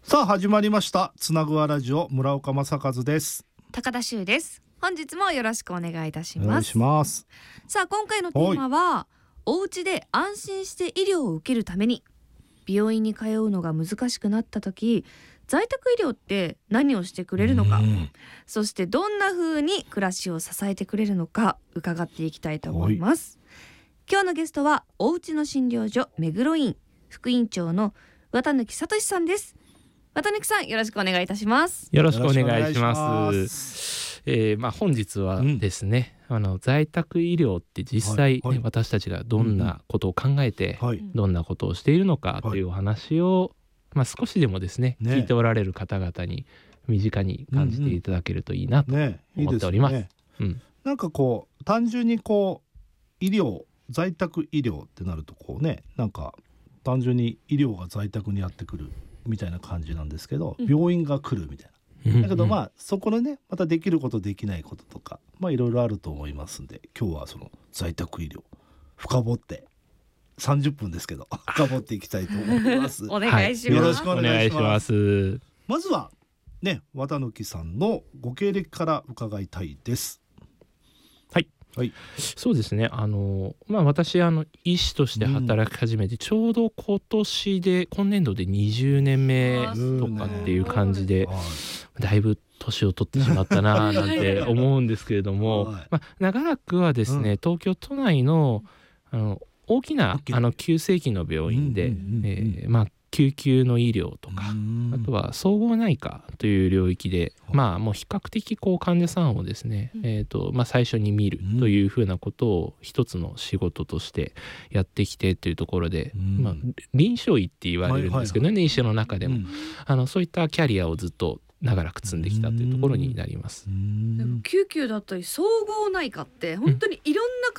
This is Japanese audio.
さあ始まりましたつなぐわラジオ、村岡正和です。 高田修です。本日もよろしくお願いいたします。 お願いします。 さあ今回のテーマは、お家で安心して医療を受けるために病院に通うのが難しくなった時、在宅医療って何をしてくれるのか、そしてどんな風に暮らしを支えてくれるのか伺っていきたいと思います。今日のゲストはおうちの診療所目黒院副院長の綿貫聡さんです。綿貫さん、よろしくお願いいたします。 よろしくお願いします。本日はですね、在宅医療って実際、私たちがどんなことを考えて、どんなことをしているのかというお話を、少しでもですね、聞いておられる方々に身近に感じていただけるといいなと思っております。 なんかこう単純にこう医療、在宅医療ってなるとこうね、なんか単純に医療が在宅にやってくるみたいな感じなんですけど、病院が来るみたいな、だけどそこのね、またできることできないこととかいろいろあると思いますんで、今日はその在宅医療深掘って30分ですけど深掘っていきたいと思いますお願いします。 よろしくお願いします。 す。 まずはね、綿貫さんのご経歴から伺いたいです。 そうですね、私医師として働き始めて、ちょうど今年度で20年目とかっていう感じで、だいぶ年を取ってしまったななんて思うんですけれども、長らくはですね、東京都内の大きな急性期の病院で、救急の医療とか、あとは総合内科という領域で、もう比較的患者さんをですね、最初に見るというふうなことを一つの仕事としてやってきてというところで、臨床医って言われるんですけどね、医師の中でもそういったキャリアをずっと長らく積んできたというところになります。 救急だったり総合内科って本当にいろんな